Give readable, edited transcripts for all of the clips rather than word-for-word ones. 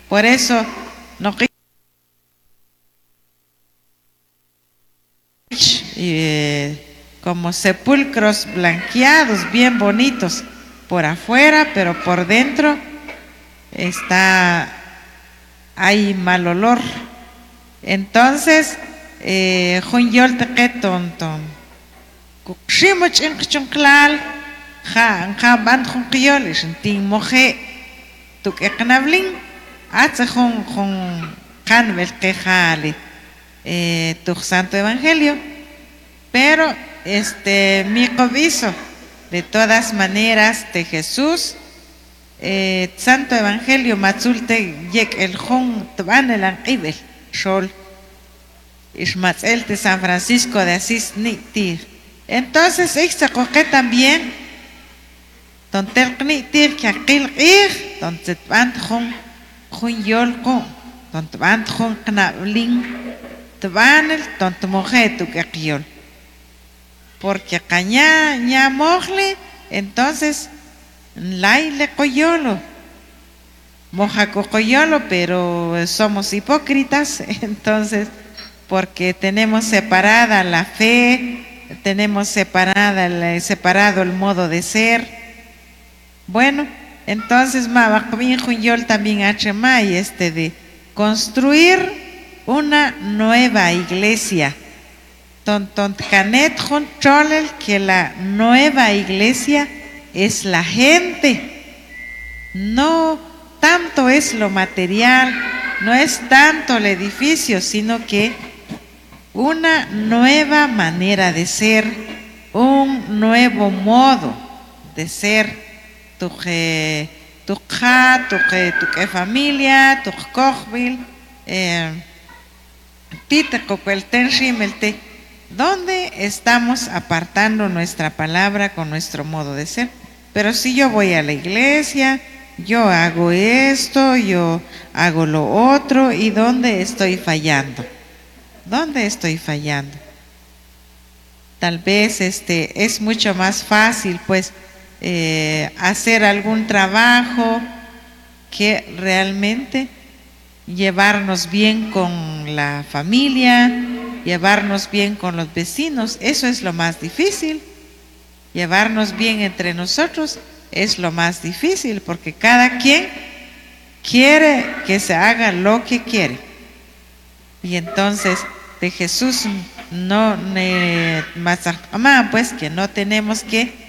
Por eso, no como sepulcros blanqueados, bien bonitos por afuera, pero por dentro hay mal olor. Entonces, junyol teque tonton, kuximo chinklal, ja band junquiol, tin moje, tuk eknablin, hace jun canvel quejale, tu santo evangelio. Pero mi cobizo, de todas maneras, de Jesús, Santo Evangelio, Matzulte, Yek el Jón, Tban el Anqibel, Shol, Ishmatzel de San Francisco de Asís, Nitir. Entonces, se coge también, Tontel Nitir, que aquel Ir, Tontet Band Jón, Jón Yolko, Tontet Band Jón Knablin, Tbanel, Tontemojetu, que Akiol. Porque caña ña mogle, entonces laile coyolo, moja coyolo, pero somos hipócritas, entonces porque tenemos separada la fe, tenemos separado el modo de ser. Bueno, entonces Yol también hachemay de construir una nueva iglesia. Canet Cholel, que la nueva iglesia es la gente, no tanto es lo material, no es tanto el edificio, sino que una nueva manera de ser, un nuevo modo de ser, tu familia, tu kohbil, tite cocuelten shimelte. ¿Dónde estamos apartando nuestra palabra con nuestro modo de ser? Pero si yo voy a la iglesia, yo hago esto, yo hago lo otro, ¿y dónde estoy fallando? ¿Dónde estoy fallando? Tal vez es mucho más fácil, pues, hacer algún trabajo que realmente llevarnos bien con la familia, llevarnos bien con los vecinos. Eso es lo más difícil. Llevarnos bien entre nosotros es lo más difícil, porque cada quien quiere que se haga lo que quiere. Y entonces de Jesús pues que no tenemos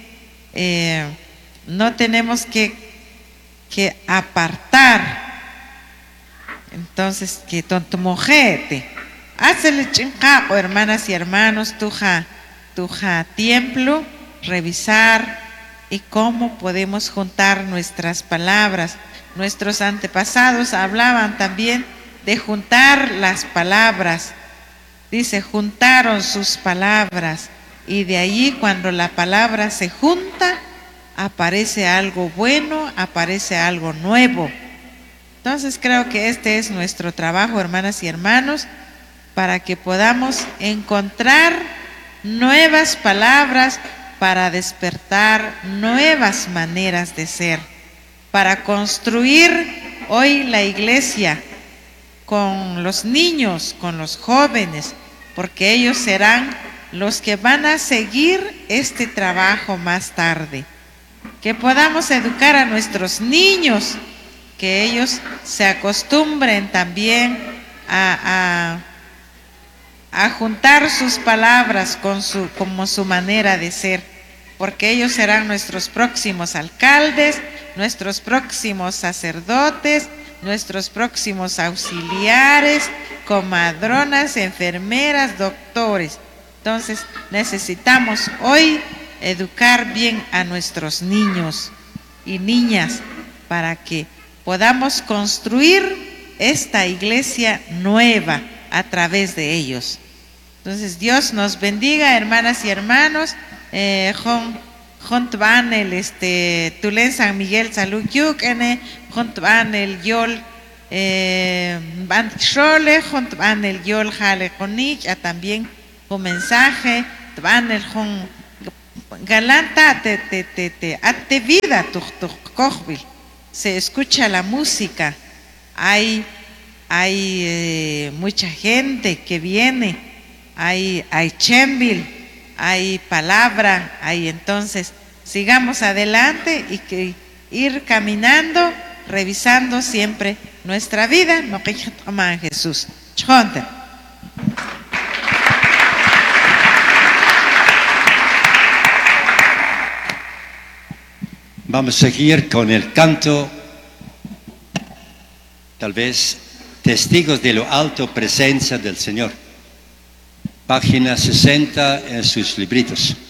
que apartar. Entonces que tontomojete, hazle chincapo, hermanas y hermanos, tuja templo, revisar y cómo podemos juntar nuestras palabras. Nuestros antepasados hablaban también de juntar las palabras. Dice, juntaron sus palabras, y de allí cuando la palabra se junta, aparece algo bueno, aparece algo nuevo. Entonces creo que este es nuestro trabajo, hermanas y hermanos, para que podamos encontrar nuevas palabras para despertar nuevas maneras de ser, para construir hoy la iglesia con los niños, con los jóvenes, porque ellos serán los que van a seguir este trabajo más tarde. Que podamos educar a nuestros niños, que ellos se acostumbren también a juntar sus palabras como su manera de ser, porque ellos serán nuestros próximos alcaldes, nuestros próximos sacerdotes, nuestros próximos auxiliares, comadronas, enfermeras, doctores. Entonces necesitamos hoy educar bien a nuestros niños y niñas para que podamos construir esta iglesia nueva a través de ellos. Entonces Dios nos bendiga, hermanas y hermanos. Jontban el Tulén San Miguel Salud Yukene, Jontban el Yol Banchole, Jontban el Yol Jale Konich, también un mensaje, Tban el Jon Galanta te vida tu kohbil. Se escucha la música, hay mucha gente que viene, hay chembil, hay palabra, entonces sigamos adelante y que ir caminando, revisando siempre nuestra vida, no que Jesús. Chonte. Vamos a seguir con el canto, tal vez Testigos de lo alto, presencia del Señor. Página 60 en sus libritos.